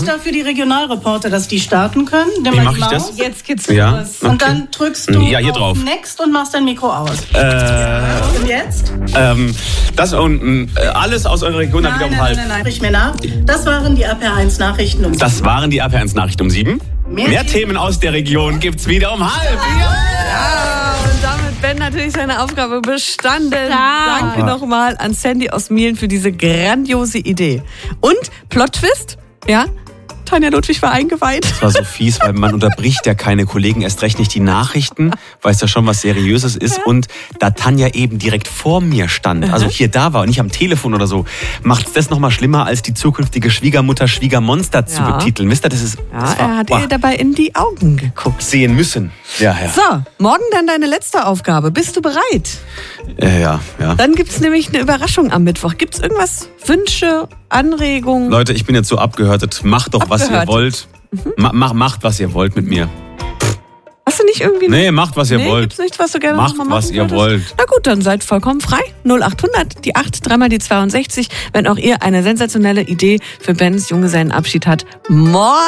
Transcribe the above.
drückst da für die Regionalreporter, dass die starten können. Wie mache ich das? Jetzt geht's Ja, los. okay. Und dann drückst du Ja, hier auf drauf. Next und machst dein Mikro aus. Und jetzt? Das und alles aus eurer Region dann wieder um halb. Nein. Sprich mir nach. Das waren die RPR1 Nachrichten um 7. Das waren die RPR1 Nachrichten um 7. Mehr Themen aus der Region gibt's wieder um halb. Ja, und damit Ben natürlich seine Aufgabe bestanden. Danke nochmal an Sandy aus Mielen für diese grandiose Idee. Und Plot-Twist, ja, Tanja Ludwig war eingeweiht. Das war so fies, weil man unterbricht ja keine Kollegen, erst recht nicht die Nachrichten, weiß ja schon, was Seriöses ist. Und da Tanja eben direkt vor mir stand, also hier da war und nicht am Telefon oder so, macht es das nochmal schlimmer, als die zukünftige Schwiegermutter Schwiegermonster zu betiteln. Wisst ihr, das war, Er hat ihr dabei in die Augen geguckt. sehen müssen. Ja. So, morgen dann deine letzte Aufgabe. Bist du bereit? Ja. Dann gibt's nämlich eine Überraschung am Mittwoch. Gibt's irgendwas, Wünsche, Anregungen? Leute, ich bin jetzt so abgehörtet. Macht doch, was ihr wollt. Macht, was ihr wollt mit mir. Hast du nicht irgendwie... Nee, macht, was ihr wollt. Gibt's nichts, was du gerne Macht, noch mal machen was ihr würdest? wollt. Na gut, dann seid vollkommen frei. 0800, die 8, dreimal die 62. Wenn auch ihr eine sensationelle Idee für Bens Junggesellenabschied habt, morgen